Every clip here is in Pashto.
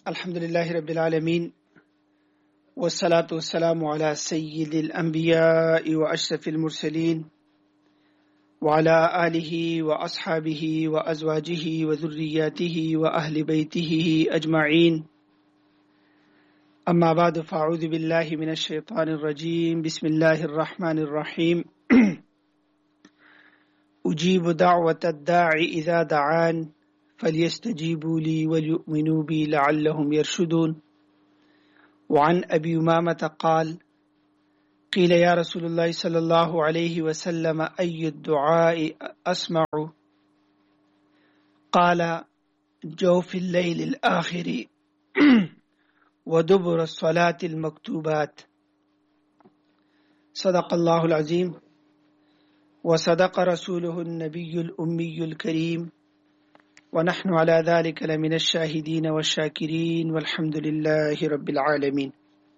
الحمد لله رب العالمين والصلاة والسلام على سيد الأنبياء وأشرف المرسلين وعلى آله وأصحابه وأزواجه وذرياته وأهل بيته أجمعين. أما بعد فأعوذ بالله من الشيطان الرجيم. بسم الله الرحمن الرحيم. أجيب دعوة الداعي إذا دعان فليستجيبوا لي وليؤمنوا بي لعلهم يرشدون. وعن أبي أمامة قال: قيل يا رسول الله صلى الله عليه وسلم أي الدعاء أسمع؟ قال: جوف الليل الآخر ودبر الصلاة المكتوبات. صدق الله العظيم وصدق رسوله النبي الأمي الكريم ونحن على ذلك لمن الشاهدين والشاكرين والحمد لله رب العالمين.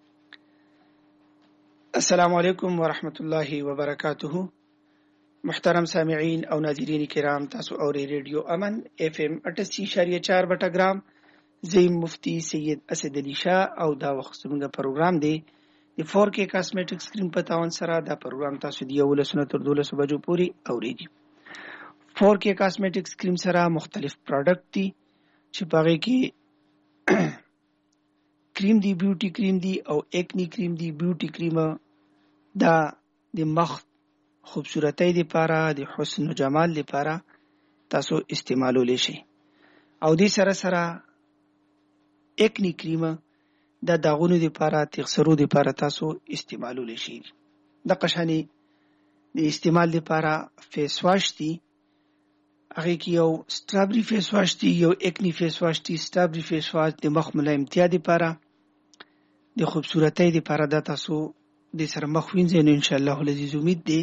السلام علیکم ورحمت الله وبرکاته. محترم سامعین او ناظرین کرام، تاسو اوري ریډیو امن FM 88.4 بټګرام. زیم مفتی سید اسد علی شاه او دا وخت زموږ پروګرام دی د 4K کاسمیټکس کریم په تاون سره. دا پروګرام تاسو دی ول سنه تر 12 بجو پوری اوريږي. 4K کاسمیټکس کریم سره مختلف پروډکټ دي چې پاره کې کریم دی، بیوټي کریم دی او ایکنی کریم دی. بیوټي کریم دا د مخ خوبصورتۍ لپاره، د حسن او جمال لپاره تاسو استعمالولی شئ. او دې سره سره ایکنی کریم دا داغونو لپاره، تخسرو لپاره تاسو استعمالولی شئ. د قشانی د استعمال لپاره فیس واش دی. هغه کې یو سټرابری فیس واش دی، یو ایکنی فیس واش دی. سټرابری فیس واش د مخ ملایمتیا لپاره، د خوبصورتۍ لپاره دا تاسو د سره مخ وینځئ. نو ان شاء الله العزیز امید دی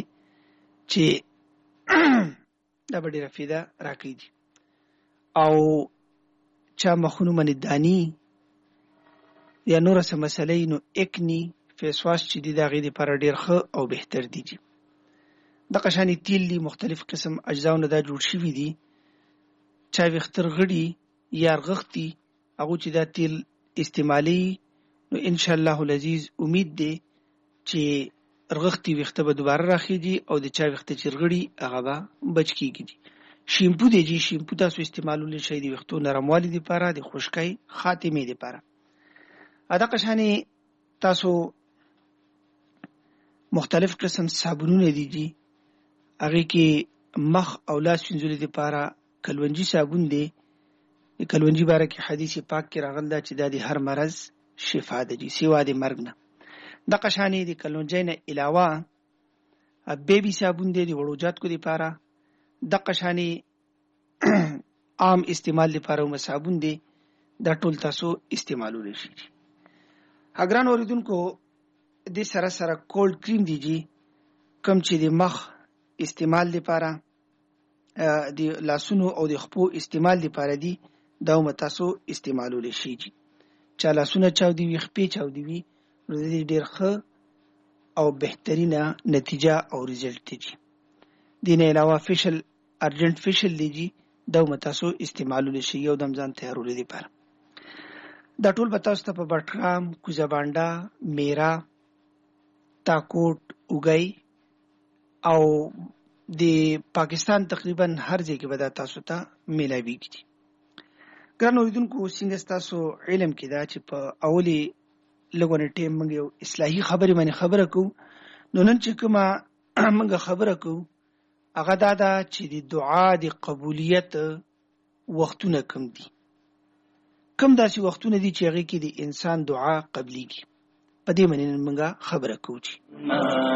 چې دا به ډېره فایده راکړي. او چا مخونو باندې دانی یا نور څه مسلې، نو ایکنی فیس واش چې دی د هغې لپاره ډېر ښه او بهتر دی. د قشانی تیل دی، مختلف قسم اجزاو نه دا جوړ شوي دي. چا ویښته رغړي یا رغښتي، هغو چې دا تیل استعمالي، نو ان شاء الله العزیز امید دی چې رغښتي ویښته به دوباره راخیږي او د چا ویښته چې رغړي هغه به بچ کیږي. شیمپو دی جی، شیمپو تاسو استعمالولی شئ د ویښتو نرموالي لپاره، د خشکۍ خاتمې لپاره. دا قشانی تاسو مختلف قسم صابونونه دي جی، هغه کې مخ او لاس وینځلو لپاره کلونجي صابون دی. د کلونجي باره کې حدیث پاک کې راغلی ده چې دا د هر مرض شفا ده جی، سوا د مرګ نه. د قشانی د کلونجۍ نه علاوه بیبي صابون دی د وړوجاتکو لپاره. د قشانی عام استعمال لپاره هم صابون دی. دا ټول تاسو استعمالولی شئ. ګران اوریدونکو، د سره سره کولډ کریم دی جی، کوم چې د مخ استعمال لپاره، د لاسونو او د خپو استعمال لپاره دی، دا هم تاسو استعمالولی شئ جی. چا لاسونه چاودي وي، خپې چاودي وي، نو د دې ډېر ښه او بهترینه نتیجه او ریزلټ دی جی. دې نه علاوه فیشل، ارجنټ فیشل دی جی، دا هم تاسو استعمالولی شئ یو دم ځان تیارولو لپاره. دا ټول به تاسو ته په بټګرام، کوزه بانډا، میرا، تاکوټ، اوګۍ او د پاکستان تقریبا هر ځای کې به دا تاسو ته میلاویږي. ګران اوریدونکو، څنګه ستاسو علم کې دا چې په اولې لږونه ټیم موږ یو اصلاحي خبرې باندې خبره کوو، نو نن چې کومه موږ خبره کوو هغه دا ده چې د دعا د قبولیت وختونه کم دي. کم داسې وختونه دي چې هغې کې د انسان دعا قبلیږي. په دې باندې نن موږ خبره کوو.